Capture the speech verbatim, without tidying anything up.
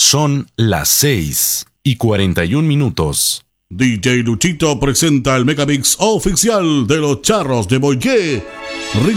Son las seis y cuarenta y un minutos. D J Luchito presenta el Megamix oficial de los Charros de Boyé